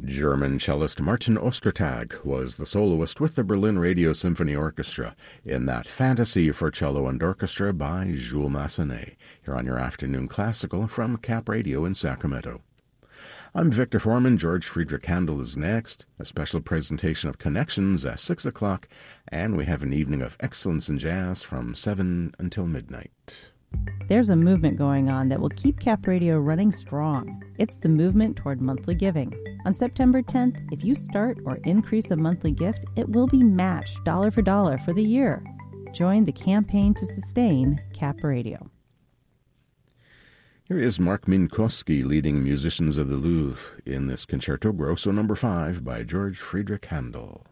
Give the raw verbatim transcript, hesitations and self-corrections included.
German cellist Martin Ostertag was the soloist with the Berlin Radio Symphony Orchestra in that Fantasy for Cello and Orchestra by Jules Massenet, here on your Afternoon Classical from Cap Radio in Sacramento. I'm Victor Foreman. George Friedrich Handel is next, a special presentation of Connections at six o'clock, and we have an evening of excellence in jazz from seven until midnight. There's a movement going on that will keep Cap Radio running strong. It's the movement toward monthly giving. On September tenth, if you start or increase a monthly gift, it will be matched dollar for dollar for the year. Join the campaign to sustain Cap Radio. Here is Mark Minkowski leading musicians of the Louvre in this Concerto Grosso number five by George Friedrich Handel.